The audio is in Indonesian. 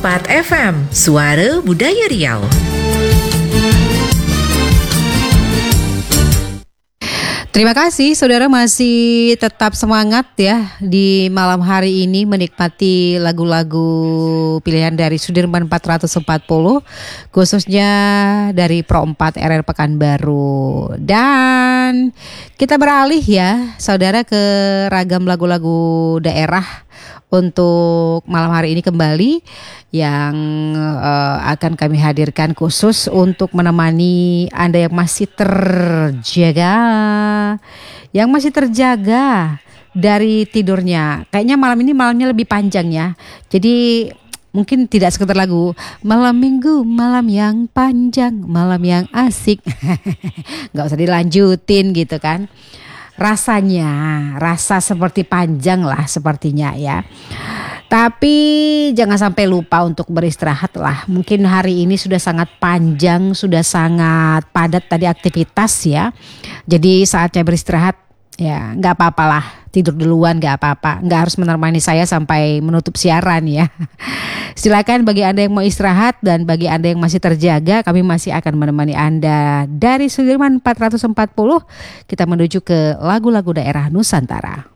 104 FM, Suara Budaya Riau. Terima kasih saudara masih tetap semangat ya di malam hari ini menikmati lagu-lagu pilihan dari Sudirman 440 khususnya dari Pro 4 RR Pekanbaru. Dan kita beralih ya saudara ke ragam lagu-lagu daerah untuk malam hari ini kembali yang akan kami hadirkan khusus untuk menemani Anda yang masih terjaga dari tidurnya. Kayaknya malam ini malamnya lebih panjang ya. Jadi mungkin tidak sekedar lagu malam minggu, malam yang panjang, malam yang asik. Gak usah dilanjutin gitu kan. Rasa seperti panjang lah sepertinya ya. Tapi jangan sampai lupa untuk beristirahat lah. Mungkin hari ini sudah sangat panjang, sudah sangat padat tadi aktivitas ya. Jadi saatnya beristirahat ya, nggak apa-apa lah. Tidur duluan nggak apa-apa. Nggak harus menemani saya sampai menutup siaran ya. Silakan bagi Anda yang mau istirahat dan bagi Anda yang masih terjaga, kami masih akan menemani Anda dari Sudirman 440. Kita menuju ke lagu-lagu daerah Nusantara.